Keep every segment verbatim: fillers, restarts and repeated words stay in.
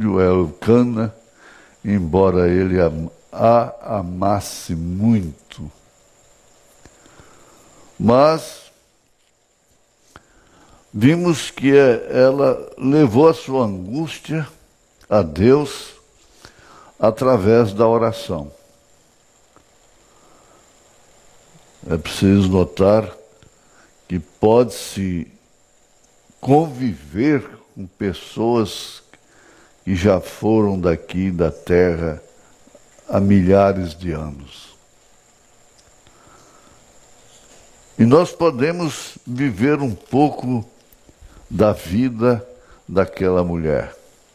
filho Elcana, embora ele a amasse muito. Mas vimos que ela levou a sua angústia a Deus através da oração. É preciso notar que pode-se conviver com pessoas que já foram daqui da terra há milhares de anos. E nós podemos viver um pouco da vida daquela mulher.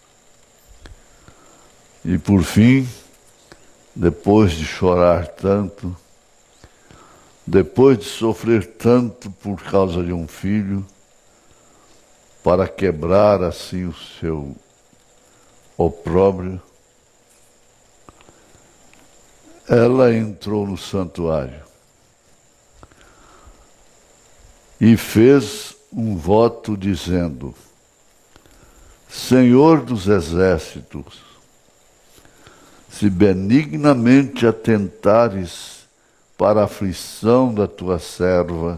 E por fim, depois de chorar tanto, depois de sofrer tanto por causa de um filho, para quebrar assim o seu opróbrio, ela entrou no santuário e fez um voto dizendo: Senhor dos exércitos, se benignamente atentares para a aflição da tua serva,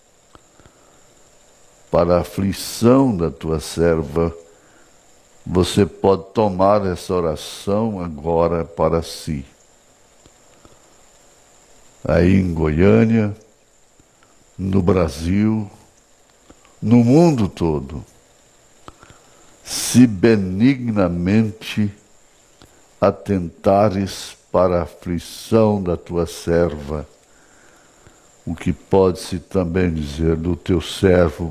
para a aflição da tua serva, você pode tomar essa oração agora para si. Aí em Goiânia, no Brasil, no mundo todo, se benignamente atentares para a aflição da tua serva, o que pode-se também dizer do teu servo.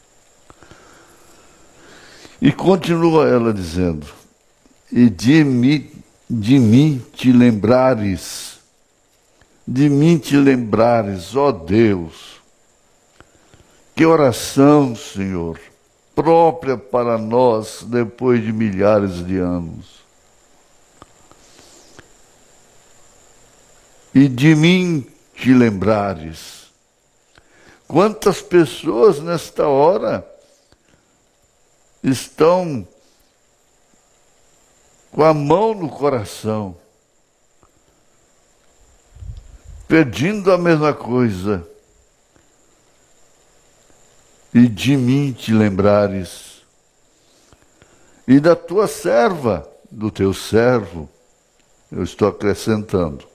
E continua ela dizendo: e de mim, de mim te lembrares, de mim te lembrares, ó Deus. Que oração, Senhor, própria para nós depois de milhares de anos. E de mim te lembrares. Quantas pessoas nesta hora estão com a mão no coração, pedindo a mesma coisa. E de mim te lembrares, e da tua serva, do teu servo, eu estou acrescentando,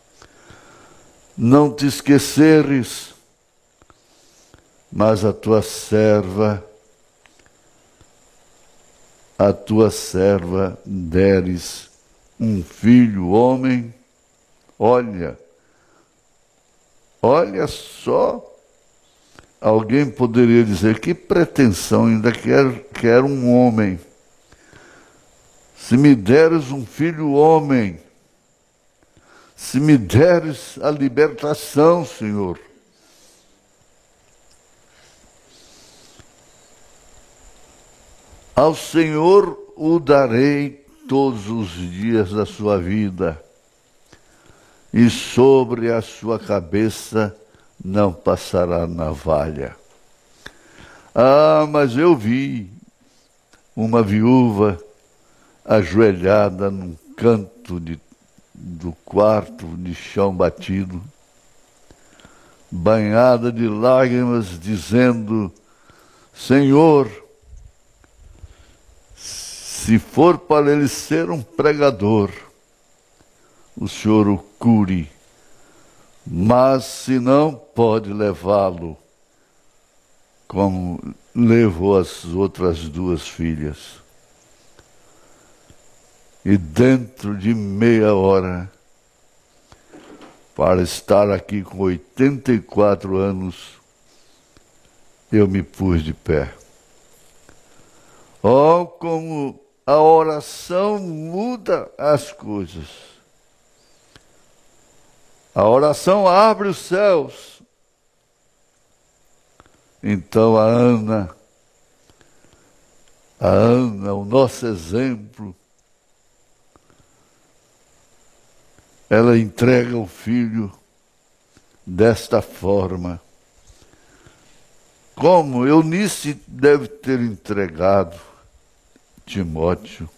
não te esqueceres, mas a tua serva, a tua serva deres um filho homem. Olha, olha só, alguém poderia dizer, que pretensão, ainda quer, quer um homem. Se me deres um filho homem, se me deres a libertação, Senhor. Ao Senhor o darei todos os dias da sua vida, e sobre a sua cabeça não passará navalha. Ah, mas eu vi uma viúva ajoelhada num canto de, do quarto de chão batido, banhada de lágrimas, dizendo: Senhor, se for para ele ser um pregador, o Senhor o cure, mas se não, pode levá-lo, como levou as outras duas filhas. E dentro de meia hora, para estar aqui com oitenta e quatro anos, eu me pus de pé. Oh, como a oração muda as coisas. A oração abre os céus. Então a Ana, a Ana, o nosso exemplo, ela entrega o filho desta forma. Como Eunice deve ter entregado Timóteo.